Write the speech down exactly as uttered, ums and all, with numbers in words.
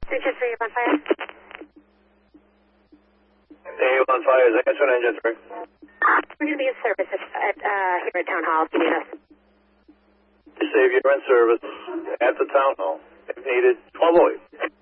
three two three, on fire. Hey, on fire. Is that one engine three? We're going to be in service at, at uh, here at Town Hall if you need us. Save your rent service at the Town Hall. If needed, twelve oh eight.